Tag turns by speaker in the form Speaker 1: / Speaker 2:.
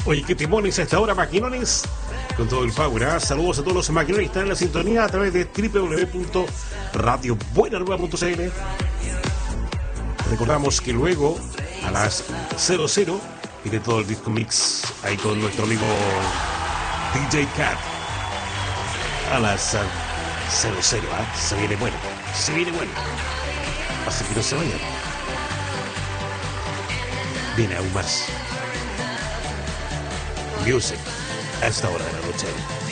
Speaker 1: Oye, qué timones a esta hora, maquinones. Con todo el power, ¿eh? Saludos a todos los maquinones que están en la sintonía a través de www.radiobuenanueva.cl. Recordamos que luego, a las 00, viene todo el disco mix ahí con nuestro amigo DJ Cat. A las 00, ¿eh? Se viene bueno, se viene bueno. Así que no se vayan. Viene aún más music a esta hora de la noche.